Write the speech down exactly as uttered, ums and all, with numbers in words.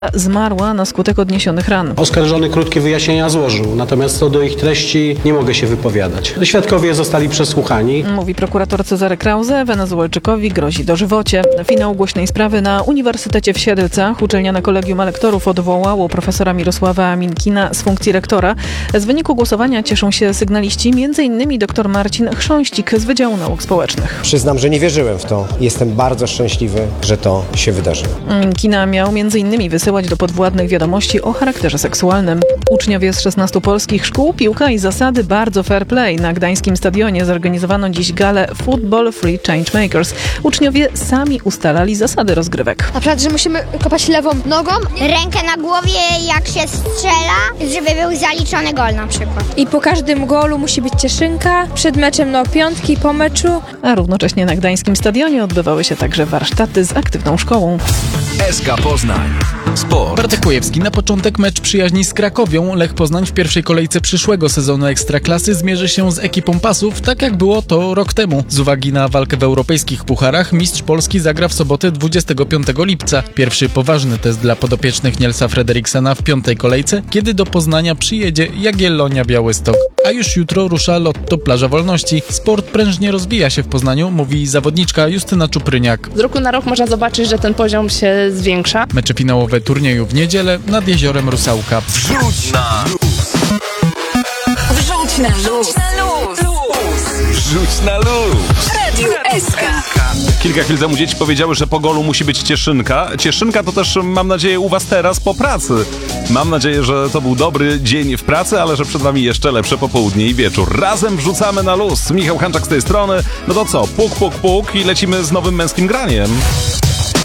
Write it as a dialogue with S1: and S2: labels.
S1: zmarła na skutek odniesionych ran.
S2: Oskarżony krótkie wyjaśnienia złożył, natomiast co do ich treści nie mogę się wypowiadać. Świadkowie zostali przesłuchani.
S1: Mówi prokurator Cezary Krause. Wenezuelczykowi grozi dożywocie. Finał głośnej sprawy na Uniwersytecie w Siedlcach. Uczelnia na Kolegium Elektorów odwołało profesora Mirosława Minkina z funkcji rektora. Z wyniku głosowania cieszą się sygnaliści, m.in. dr Marcin Chrząścik z Wydziału Nauk Społecznych.
S3: Przyznam, że nie wierzyłem w to. Jestem bardzo szczęśliwy, że to się wydarzyło.
S1: Minkina miał m.in. wysyłać do podwładnych wiadomości o charakterze seksualnym. Uczniowie z szesnastu polskich szkół, piłka i zasady bardzo fair play. Na gdańskim stadionie zorganizowano dziś galę Football Free Changemakers. Uczniowie sami ustalali zasady rozgrywek.
S4: Na przykład, że musimy kopać lewą nogą,
S5: rękę na głowie, jak się strzela, żeby był zaliczony gol na przykład.
S4: i po każdym golu musi być cieszynka, przed meczem no piątki, po meczu.
S1: A równocześnie na gdańskim stadionie odbywały się także warsztaty z aktywną szkołą.
S6: S K Poznań. Sport.
S7: Bartek Kujewski na początek mecz przyjaźni z Krakowią. Lech Poznań w pierwszej kolejce przyszłego sezonu Ekstraklasy zmierzy się z ekipą Pasów, tak jak było to rok temu. Z uwagi na walkę w europejskich pucharach mistrz Polski zagra w sobotę dwudziestego piątego lipca. Pierwszy poważny test dla podopiecznych Nielsa Frederiksena w piątej kolejce, kiedy do Poznania przyjedzie Jagiellonia Białystok. A już jutro rusza Lotto Plaża Wolności. Sport prężnie rozwija się w Poznaniu, mówi zawodniczka Justyna Czupryniak.
S8: Z roku na rok można zobaczyć, że ten poziom się zwiększa.
S7: Mecze finałowe turnieju w niedzielę nad jeziorem Rusałka.
S6: Wrzuć na luz.
S9: Wrzuć na luz.
S6: Wrzuć na luz.
S9: Radio S K.
S10: Kilka chwil temu dzieci powiedziały, że po golu musi być cieszynka. Cieszynka to też, mam nadzieję, u was teraz po pracy. Mam nadzieję, że to był dobry dzień w pracy, ale że przed wami jeszcze lepsze popołudnie i wieczór. Razem wrzucamy na luz. Michał Hanczak z tej strony. No to co? Puk, puk, puk i lecimy z nowym męskim graniem.